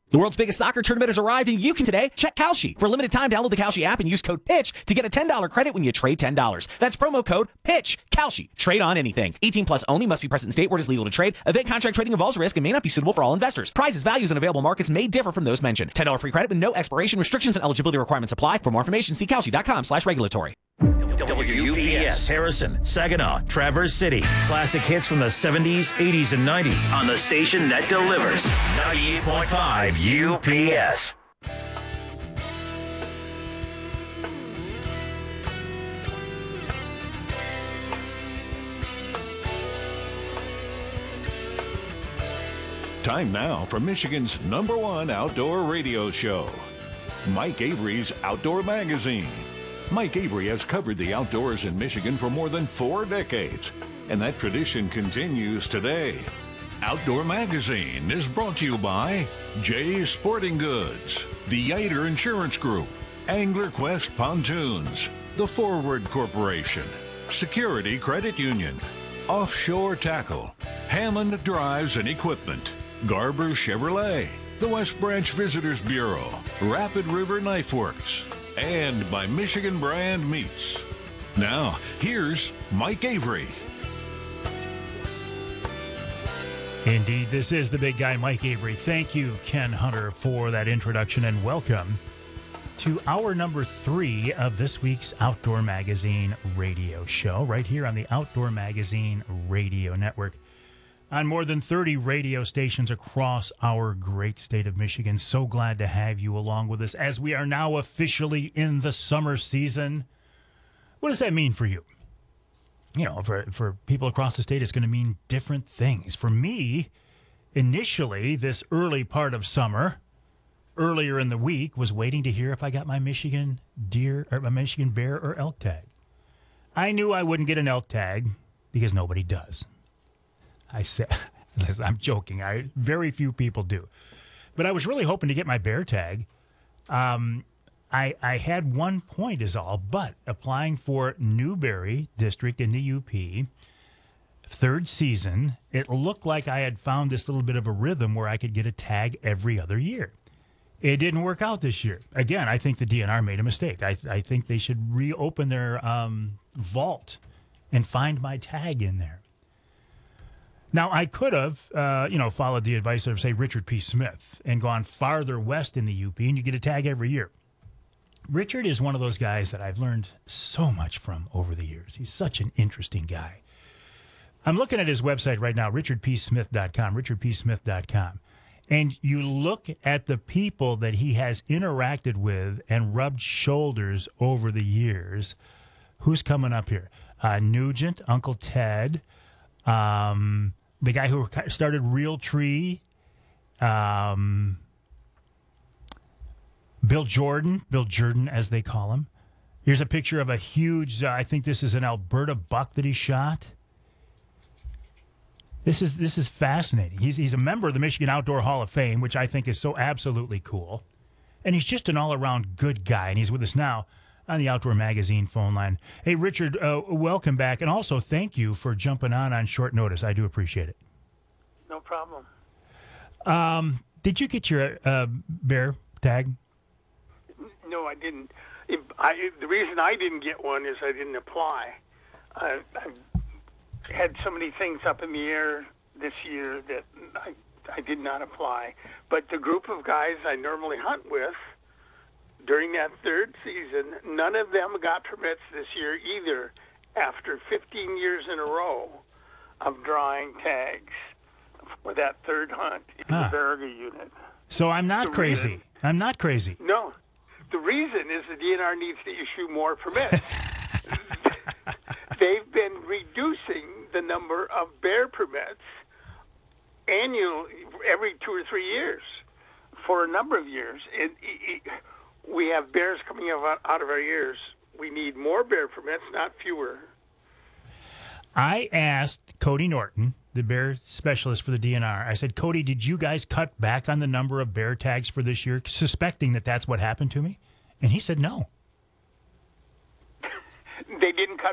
The world's biggest soccer tournament has arrived, and you can today check Kalshi. For a limited time, download the Kalshi app and use code PITCH to get a $10 credit when you trade $10. That's promo code PITCH. Kalshi. Trade on anything. 18 plus only. Must be present in state where it is legal to trade. Event contract trading involves risk and may not be suitable for all investors. Prices, values, and available markets may differ from those mentioned. $10 free credit with no expiration. Restrictions and eligibility requirements apply. For more information, see kalshi.com/regulatory. WUPS, Harrison, Saginaw, Traverse City. Classic hits from the 70s, 80s, and 90s on the station that delivers. 98.5 UPS. Time now for Michigan's #1 outdoor radio show, Mike Avery's Outdoor Magazine. Mike Avery has covered the outdoors in Michigan for more than 4 decades, and that tradition continues today. Outdoor Magazine is brought to you by Jay's Sporting Goods, the Yater Insurance Group, Angler Quest Pontoons, The Forward Corporation, Security Credit Union, Offshore Tackle, Hammond Drives and Equipment, Garber Chevrolet, the West Branch Visitors Bureau, Rapid River Knife Works, and by Michigan Brand Meats. Now, here's Mike Avery. Indeed, this is the big guy, Mike Avery. Thank you, Ken Hunter, for that introduction, and welcome to hour number 3 of this week's Outdoor Magazine radio show, right here on the Outdoor Magazine Radio Network. On more than 30 radio stations across our great state of Michigan. So glad to have you along with us as we are now officially in the summer season. What does that mean for you? You know, for people across the state, it's going to mean different things. For me, initially, this early part of summer, earlier in the week, was waiting to hear if I got my Michigan deer or my Michigan bear or elk tag. I knew I wouldn't get an elk tag because nobody does. I said, listen, I'm joking. Very few people do. But I was really hoping to get my bear tag. I had 1 point is all, but applying for Newberry District in the UP, 3rd season, it looked like I had found this little bit of a rhythm where I could get a tag every other year. It didn't work out this year. Again, I think the DNR made a mistake. I think they should reopen their vault and find my tag in there. Now, I could have, followed the advice of, say, Richard P. Smith and gone farther west in the UP, and you get a tag every year. Richard is one of those guys that I've learned so much from over the years. He's such an interesting guy. I'm looking at his website right now, richardpsmith.com, richardpsmith.com. And you look at the people that he has interacted with and rubbed shoulders over the years. Who's coming up here? Nugent, Uncle Ted, the guy who started Real Tree, Bill Jordan, as they call him. Here's a picture of a huge, I think this is an Alberta buck that he shot. This is fascinating. He's a member of the Michigan Outdoor Hall of Fame, which I think is so absolutely cool. And he's just an all-around good guy, and he's with us now on the Outdoor Magazine phone line. Hey, Richard, welcome back, and also thank you for jumping on short notice. I do appreciate it. No problem. Did you get your bear tag? No, I didn't. The reason I didn't get one is I didn't apply. I've had so many things up in the air this year that I did not apply. But the group of guys I normally hunt with during that 3rd season, none of them got permits this year either after 15 years in a row of drawing tags for that 3rd hunt in the Baraga unit. So I'm not crazy. I'm not crazy. No. The reason is the DNR needs to issue more permits. They've been reducing the number of bear permits annually every 2 or 3 years for a number of years. We have bears coming out of our ears. We need more bear permits, not fewer. I asked Cody Norton, the bear specialist for the DNR, I said, Cody, did you guys cut back on the number of bear tags for this year, suspecting that that's what happened to me? And he said no. They didn't cut